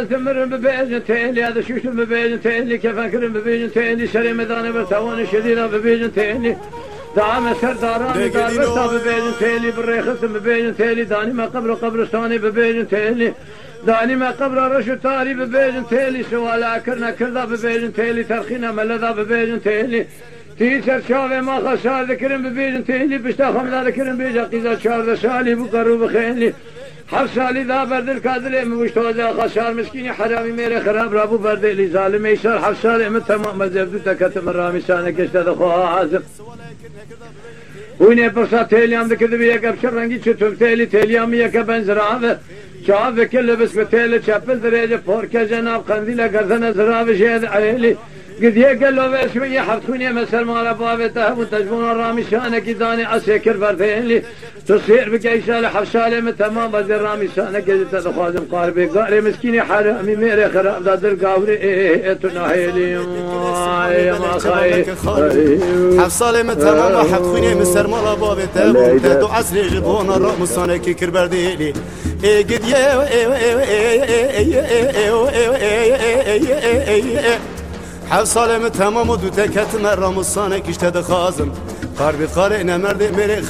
تمرن ببيجن تيلي هذا شوشن ببيجن تيلي كفكرن ببيجن تيلي شري ميدان برتوان شدينا ببيجن تيلي دعم سرداران دار برتا ببيجن تيلي بالريخت ببيجن تيلي داني ما قبرستاني ببيجن تيلي داني ما قبر رشو تاري ببيجن تيلي سوالا كرنا كردا ببيجن تيلي ترخينا ملدا ببيجن تيلي تيسر شاوه ما خسار ذكرن ببيجن تيلي بشتا خمدا ذكرن بيجا قيزا شارد سالي بقرو بخيلي حف سالي ذا برد الكادر مشتوزا خسار مسكيني حرامي ميري خراب رابو برد لي ظالم يسار حف سالي من تمام مزبدو تكتم الرامي سانك اشتد خواه عازم ويني برسا تيليام ذكر بيك ابشر رنگي چطور تيليام يك بنزرعه شاف كل بس بتيل شابل درجه فورك جناب قنديل غزنا زراب شهد عيلي قد يقال له شويه حطوني مثل ما ربابته وتجبون الرامي شانك داني عسكر بردين تصير بقيسال حفصاله من تمام بدر الرامي شانك جت خادم قاربي قال مسكين حرامي ميري خراب دادر قاوري تناهيلي يا ما خاي حفصاله من تمام حطوني مثل ما ربابته وتدو عسل جبون الرامي شانك كربرديلي قد حفصاله من تمام ودو تكت مرام الصانك اشتد خازم قاربي قارئنا مرد ميري